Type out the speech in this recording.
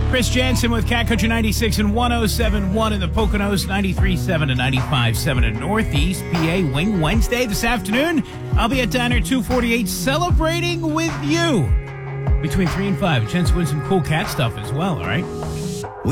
Chris Jansen with Cat Country 96 and 107.1 in the Poconos, 93.7 and 95.7 in Northeast PA. Wing Wednesday this afternoon. I'll be at Diner 248 celebrating with you between 3 and 5. A chance to win some cool cat stuff as well, all right?